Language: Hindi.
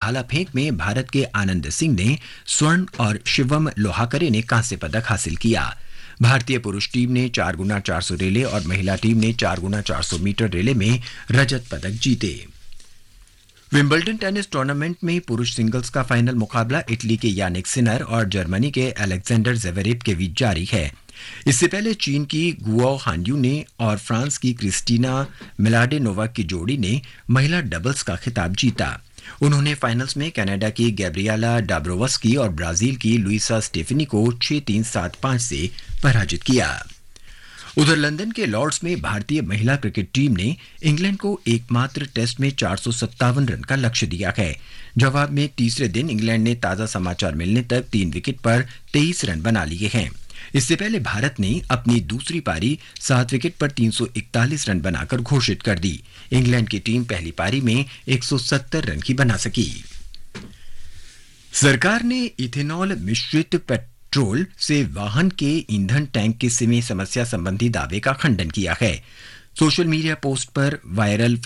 भाला फेंक में भारत के आनंद सिंह ने स्वर्ण और शिवम लोहाकरे ने कांस्य पदक हासिल किया। भारतीय पुरुष टीम ने 4x400 रिले और महिला टीम ने 4x400 मीटर रिले में रजत पदक जीते। विंबलडन टेनिस टूर्नामेंट में पुरुष सिंगल्स का फाइनल मुकाबला इटली के यानिक सिनर और जर्मनी के अलेक्जेंडर ज़वेरेव के बीच जारी है। इससे पहले चीन की गुओ हानयू ने और फ्रांस की क्रिस्टीना मिलाडेनोवा की जोड़ी ने महिला डबल्स का खिताब जीता। उन्होंने फाइनल्स में कनाडा की गैब्रिएला डाब्रोवस्की और ब्राजील की लुइसा स्टेफनी को 6-3, 7-5 से पराजित किया। उधर लंदन के लॉर्ड्स में भारतीय महिला क्रिकेट टीम ने इंग्लैंड को एकमात्र टेस्ट में 457 रन का लक्ष्य दिया है। जवाब में तीसरे दिन इंग्लैंड ने ताजा समाचार मिलने तक 3 विकेट पर 23 रन बना लिए हैं। इससे पहले भारत ने अपनी दूसरी पारी 7 विकेट पर 341 रन बनाकर घोषित कर दी। इंग्लैंड की टीम पहली पारी में 170 रन की बना सकी। सरकार ने इथेनॉल मिश्रित पेट्रोल से वाहन के ईंधन टैंक की समस्या संबंधी दावे का खंडन किया है। सोशल मीडिया पोस्ट पर वायरल